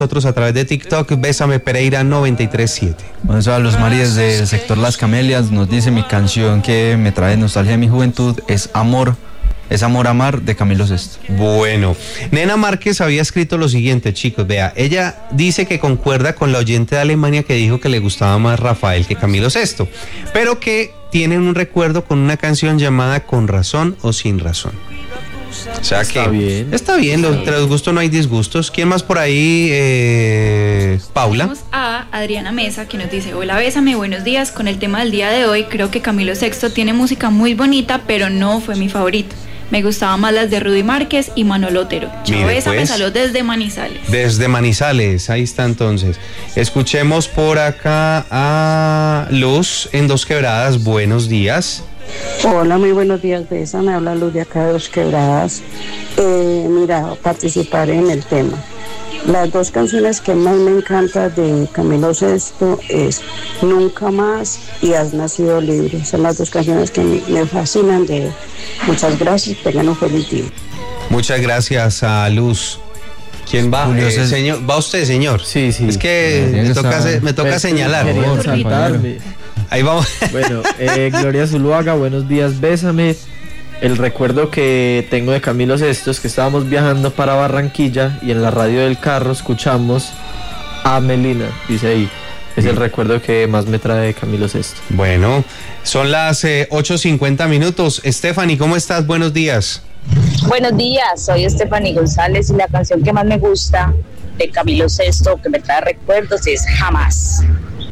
nosotros a través de TikTok, Bésame Pereira 937. Bueno, eso a los Marías del sector Las Camelias nos dice: mi canción que me trae nostalgia de mi juventud es Amor Amar de Camilo Sesto. Bueno, Nena Márquez había escrito lo siguiente, chicos, vea, ella dice que concuerda con la oyente de Alemania que dijo que le gustaba más Rafael que Camilo Sesto, pero que tienen un recuerdo con una canción llamada Con Razón o Sin Razón. O sea que está bien, entre los gustos no hay disgustos. ¿Quién más por ahí? Paula. Tenemos a Adriana Mesa, que nos dice: hola, Bésame, buenos días. Con el tema del día de hoy, creo que Camilo Sesto tiene música muy bonita, pero no fue mi favorito. Me gustaban más las de Rudy Márquez y Manolo Otero. Chao, Bésame, pues, saludos desde Manizales. Desde Manizales, ahí está entonces. Escuchemos por acá a Luz en Dos Quebradas. Buenos días. Hola, muy buenos días, Bésame. Habla Luz de acá de Dos Quebradas. Mira, participaré en el tema. Las dos canciones que más me encantan de Camilo Sesto es Nunca Más y Has Nacido Libre. Son las dos canciones que me fascinan de él. Muchas gracias, tengan un feliz día. Muchas gracias a Luz. ¿Quién va? Señor, ¿va usted, señor? Sí. Es que me toca señalar. Ahí vamos. Bueno, Gloria Zuluaga, buenos días, Bésame. El recuerdo que tengo de Camilo Sesto es que estábamos viajando para Barranquilla y en la radio del carro escuchamos a Melina, dice ahí. Es el recuerdo que más me trae de Camilo Sesto. Bueno, son las 8:50 minutos. Stephanie, ¿cómo estás? Buenos días. Buenos días, soy Stephanie González y la canción que más me gusta de Camilo Sesto, que me trae recuerdos, es Jamás.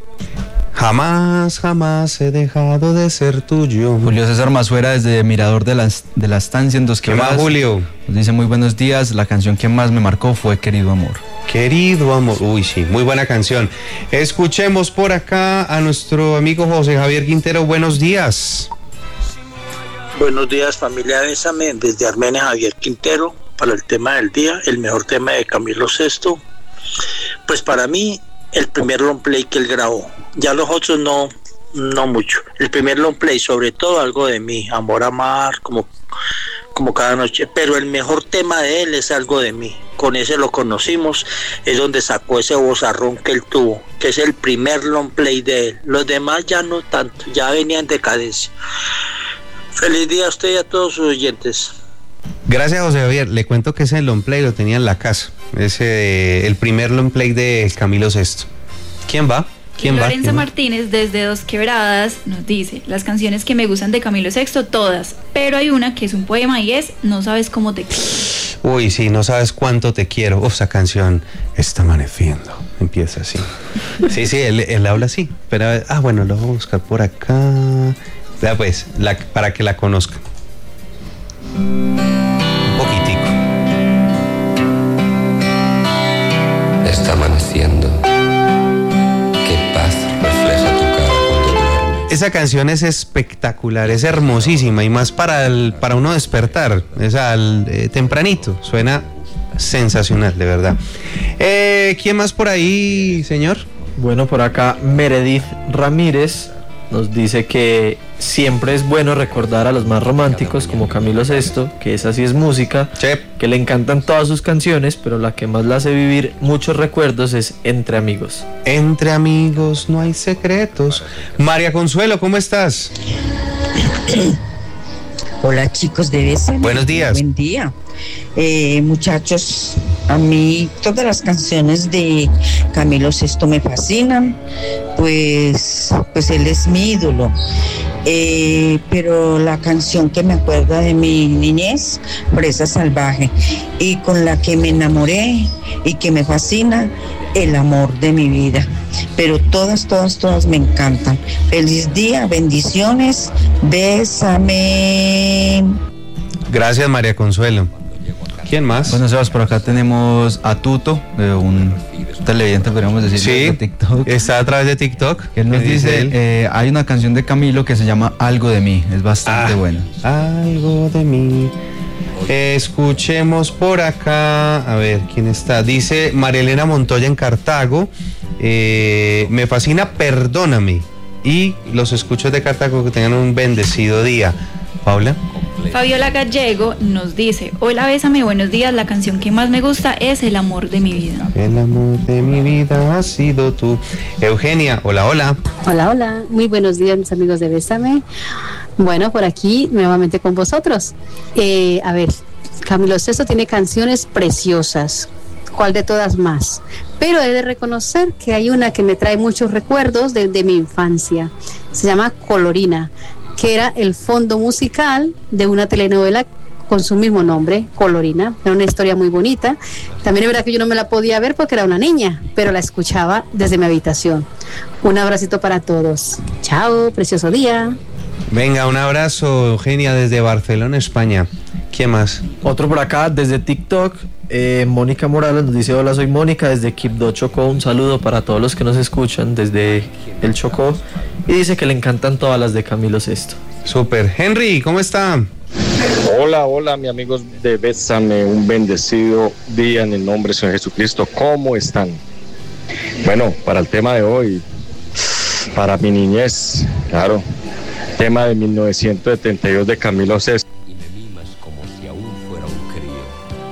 Jamás he dejado de ser tuyo. Julio César Masuera desde Mirador de la Estancia en Dos Quebradas. ¿Qué más, Julio? Nos dice: muy buenos días, la canción que más me marcó fue Querido Amor. Querido Amor, uy sí, muy buena canción. Escuchemos por acá a nuestro amigo José Javier Quintero. Buenos días. Buenos días, familia Bésame, desde Armenia, Javier Quintero, para el tema del día, el mejor tema de Camilo Sesto. Pues para mí, el primer long play que él grabó, ya los otros no mucho. El primer long play, sobre todo Algo de Mí, Amor Amar, como cada noche, pero el mejor tema de él es Algo de Mí. Con ese lo conocimos, es donde sacó ese vozarrón que él tuvo, que es el primer long play de él. Los demás ya no tanto, ya venían en decadencia. Feliz día a usted y a todos sus oyentes. Gracias, José Javier. Le cuento que ese long play lo tenía en la casa. El primer long play de Camilo Sesto. ¿Quién va? Lorenza Martínez desde Dos Quebradas nos dice: las canciones que me gustan de Camilo Sesto, todas, pero hay una que es un poema y es No sabes cómo te quiero. Uy, sí, No sabes cuánto te quiero. Esa canción está amaneciendo. Empieza así. Sí, él habla así. Pero, bueno, lo voy a buscar por acá. Vea pues, para que la conozcan. Un poquitico. Está amaneciendo. Qué paz refleja tu cara cuando duermes. Esa canción es espectacular, es hermosísima y más para uno despertar, tempranito, suena sensacional, de verdad. ¿Quién más por ahí, señor? Bueno, por acá Meredith Ramírez nos dice que siempre es bueno recordar a los más románticos como Camilo Sesto, que esa sí es música, que le encantan todas sus canciones, pero la que más la hace vivir muchos recuerdos es Entre Amigos. Entre amigos no hay secretos. María Consuelo, ¿cómo estás? Hola, chicos de Bésame. Buenos días. Buen día. Muchachos, a mí todas las canciones de Camilo Sesto me fascinan, pues él es mi ídolo. Pero la canción que me acuerda de mi niñez, Fresa Salvaje, y con la que me enamoré y que me fascina, El amor de mi vida. Pero todas me encantan. Feliz día, bendiciones, Bésame. Gracias, María Consuelo. ¿Quién más? Bueno, Sebas, por acá tenemos a Tuto, un televidente, podríamos decir, sí, de TikTok. Está a través de TikTok. Que él nos dice, hay una canción de Camilo que se llama Algo de Mí, es bastante buena. Algo de mí. Escuchemos por acá, a ver, ¿quién está? Dice María Elena Montoya en Cartago, me fascina Perdóname, y los escuchos de Cartago, que tengan un bendecido día. Paula. Fabiola Gallego nos dice: hola, bésame, buenos días, la canción que más me gusta es El amor de mi vida. El amor de mi vida has sido tú. Eugenia, hola, hola. Hola, hola, muy buenos días mis amigos de Bésame. Bueno, por aquí nuevamente con vosotros. A ver, Camilo Sesto tiene canciones preciosas. ¿Cuál de todas más? Pero he de reconocer que hay una que me trae muchos recuerdos de mi infancia. Se llama Colorina, que era el fondo musical de una telenovela con su mismo nombre, Colorina. Era una historia muy bonita. También es verdad que yo no me la podía ver porque era una niña, pero la escuchaba desde mi habitación. Un abracito para todos. Chao, precioso día. Venga, un abrazo, Eugenia, desde Barcelona, España. ¿Quién más? Otro por acá, desde TikTok, Mónica Morales nos dice: hola, soy Mónica desde Quibdó, Chocó. Un saludo para todos los que nos escuchan desde el Chocó. Y dice que le encantan todas las de Camilo Sesto. Súper. Henry, ¿cómo está? Hola, hola, mis amigos de Bésame, un bendecido día en el nombre de Señor Jesucristo. ¿Cómo están? Bueno, para el tema de hoy, para mi niñez, claro, tema de 1972 de Camilo Sesto. Y me mimas como si aún fuera un crío.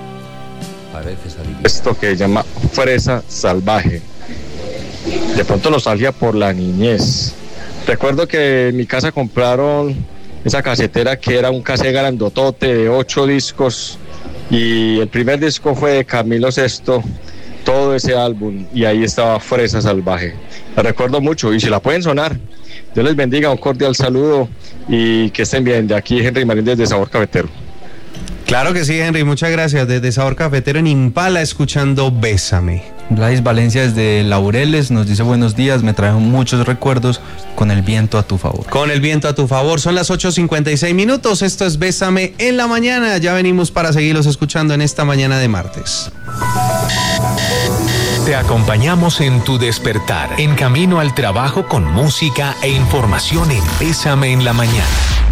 Pareces adivinar. Esto que se llama Fresa Salvaje. De pronto nostalgia por la niñez. Recuerdo que en mi casa compraron esa casetera que era un cassette grandotote de 8 discos y el primer disco fue de Camilo Sesto, todo ese álbum, y ahí estaba Fresa Salvaje. La recuerdo mucho y si la pueden sonar. Dios les bendiga, un cordial saludo y que estén bien. De aquí Henry Marín desde Sabor Cafetero. Claro que sí, Henry, muchas gracias. Desde Sabor Cafetero en Impala, escuchando Bésame. Gladys Valencia desde Laureles nos dice: buenos días, me traen muchos recuerdos con el viento a tu favor. Con el viento a tu favor, son las 8:56. Esto es Bésame en la mañana. Ya venimos para seguirlos escuchando en esta mañana de martes. Te acompañamos en tu despertar, en camino al trabajo con música e información en Bésame en la mañana.